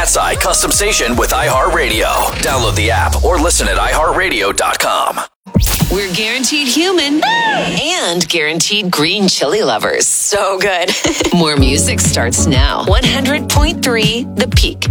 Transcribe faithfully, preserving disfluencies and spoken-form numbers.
Cat's Eye custom station with iHeartRadio. Download the app or listen at i heart radio dot com. We're guaranteed human and guaranteed green chili lovers. So good. More music starts now. one hundred point three The Peak.